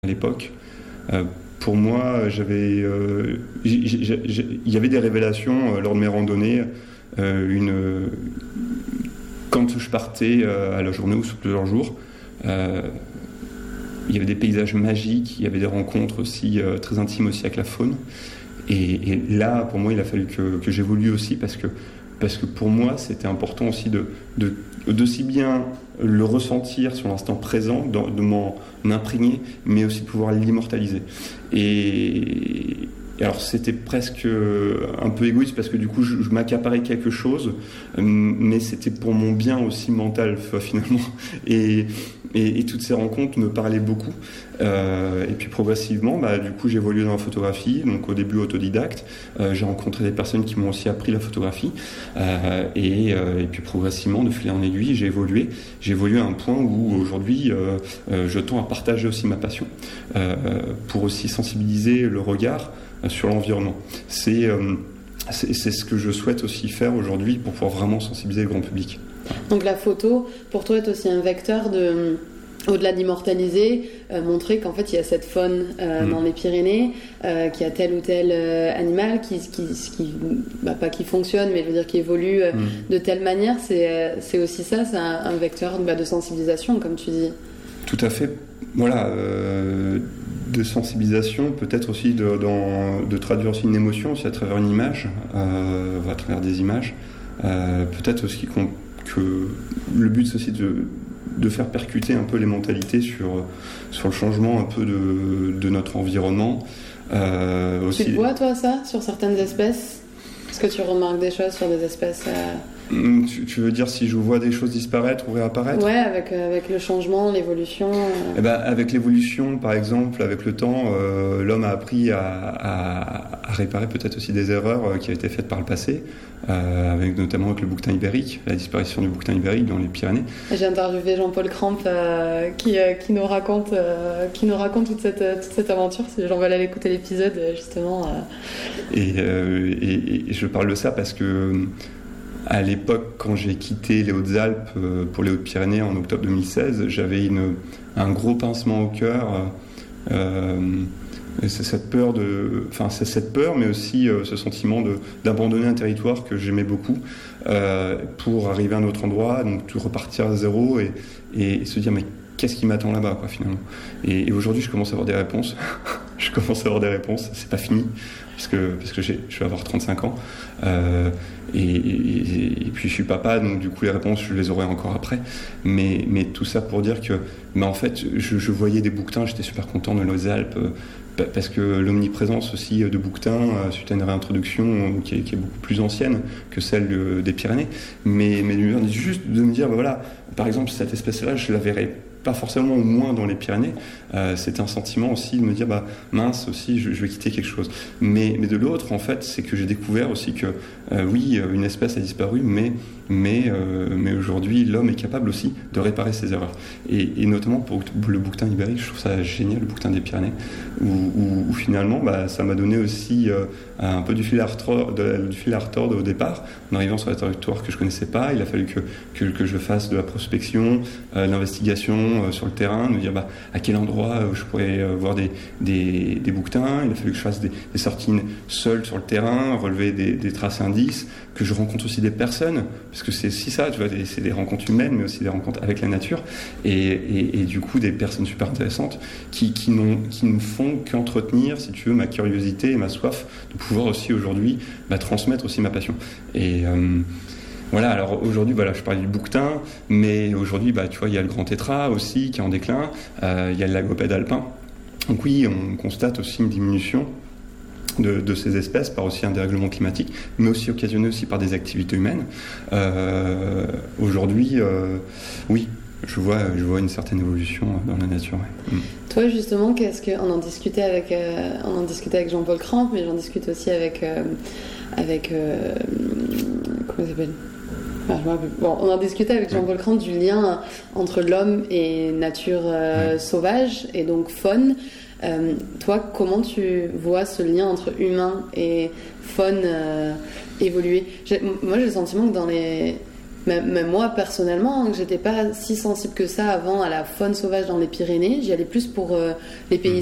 à l'époque. Pour moi, il y avait des révélations lors de mes randonnées. Quand je partais à la journée ou sur plusieurs jours, il y avait des paysages magiques, il y avait des rencontres aussi très intimes aussi avec la faune. Et là, pour moi, il a fallu que j'évolue aussi parce que pour moi, c'était important aussi de si bien le ressentir sur l'instant présent, de m'en imprégner, mais aussi de pouvoir l'immortaliser. Et alors, c'était presque un peu égoïste parce que du coup, je m'accaparais quelque chose, mais c'était pour mon bien aussi mental, finalement. Et toutes ces rencontres me parlaient beaucoup. Et puis progressivement, du coup, j'ai évolué dans la photographie. Donc au début autodidacte, j'ai rencontré des personnes qui m'ont aussi appris la photographie. Et puis progressivement, de fil en aiguille, j'ai évolué. J'ai évolué à un point où aujourd'hui, je tends à partager aussi ma passion pour aussi sensibiliser le regard sur l'environnement. C'est ce que je souhaite aussi faire aujourd'hui pour pouvoir vraiment sensibiliser le grand public. Donc la photo, pour toi, est aussi un vecteur de, au-delà d'immortaliser, montrer qu'en fait il y a cette faune dans les Pyrénées, qu'il y a tel ou tel animal qui pas qui fonctionne, mais je veux dire qui évolue de telle manière. C'est aussi ça, c'est un vecteur de sensibilisation, comme tu dis. Tout à fait. Voilà. De sensibilisation, peut-être aussi de traduire aussi une émotion aussi à travers une image, à travers des images. Peut-être aussi que le but c'est aussi de faire percuter un peu les mentalités sur le changement un peu de notre environnement. Tu le vois toi ça sur certaines espèces? Est-ce que tu remarques des choses sur des espèces Tu veux dire si je vois des choses disparaître ou réapparaître? Ouais, avec le changement, l'évolution. Avec l'évolution, par exemple, avec le temps, l'homme a appris à réparer peut-être aussi des erreurs qui avaient été faites par le passé, notamment avec le bouquetin ibérique, la disparition du bouquetin ibérique dans les Pyrénées. J'ai interviewé Jean-Paul Cramp qui nous raconte toute cette aventure. Si les gens veulent aller écouter l'épisode, justement. Et je parle de ça parce que à l'époque, quand j'ai quitté les Hautes-Alpes pour les Hautes-Pyrénées en octobre 2016, j'avais un gros pincement au cœur. C'est cette peur, mais aussi ce sentiment d'abandonner un territoire que j'aimais beaucoup pour arriver à un autre endroit, donc de repartir à zéro et se dire mais qu'est-ce qui m'attend là-bas, quoi, finalement. Et aujourd'hui, je commence à avoir des réponses. C'est pas fini parce que je vais avoir 35 ans. Et puis je suis papa, donc du coup les réponses je les aurai encore après. Mais tout ça pour dire que, en fait, je voyais des bouquetins, j'étais super content de les Alpes parce que l'omniprésence aussi de bouquetins suite à une réintroduction qui est beaucoup plus ancienne que celle des Pyrénées. Mais juste de me dire, voilà, par exemple cette espèce-là, je la verrai pas forcément au moins dans les Pyrénées. C'était un sentiment aussi de me dire mince aussi je vais quitter quelque chose. Mais de l'autre en fait c'est que j'ai découvert aussi que oui une espèce a disparu mais aujourd'hui l'homme est capable aussi de réparer ses erreurs. Et notamment pour le bouquetin ibérique, je trouve ça génial, le bouquetin des Pyrénées où finalement ça m'a donné aussi un peu du fil à retordre au départ. En arrivant sur la territoire que je connaissais pas, il a fallu que je fasse de la prospection, de l'investigation sur le terrain, de me dire à quel endroit je pourrais voir des bouquetins. Il a fallu que je fasse des sorties seules sur le terrain, relever des traces indices, que je rencontre aussi des personnes, parce que c'est aussi ça, tu vois, c'est des rencontres humaines, mais aussi des rencontres avec la nature, et du coup des personnes super intéressantes qui ne font qu'entretenir, si tu veux, ma curiosité et ma soif de pouvoir aussi aujourd'hui transmettre aussi ma passion. Et voilà, alors aujourd'hui, je parlais du bouquetin, mais aujourd'hui, tu vois, il y a le grand tétras aussi qui est en déclin, il y a le lagopède alpin. Donc oui, on constate aussi une diminution de ces espèces par aussi un dérèglement climatique, mais aussi occasionné aussi par des activités humaines. Aujourd'hui, oui, je vois une certaine évolution dans la nature. Ouais. Toi, justement, on en discutait avec Jean-Paul Cramp, mais j'en discute aussi avec comment il s'appelle? On en discutait avec Jean-Paul Cramp du lien entre l'homme et nature sauvage et donc faune. Toi, comment tu vois ce lien entre humain et faune évoluer? Moi, j'ai le sentiment que Même moi, personnellement, j'étais pas si sensible que ça avant à la faune sauvage dans les Pyrénées. J'y allais plus pour les paysages